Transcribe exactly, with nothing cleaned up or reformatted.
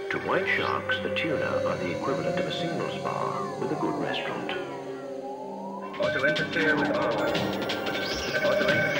To white sharks, the tuna are the equivalent of a singles bar with a good restaurant. Or to interfere with ours. Or to interfere